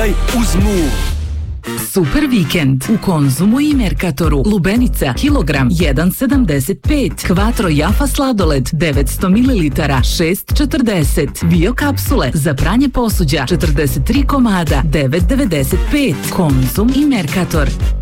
Uzmu. Super vikend u Konzumu i Merkatoru. Lubenica kilogram 1,75. Quattro Jaffa sladoled 900 ml 6,40. Bio kapsule za pranje posuđa 43 komada 9,95. Konzum i Merkator.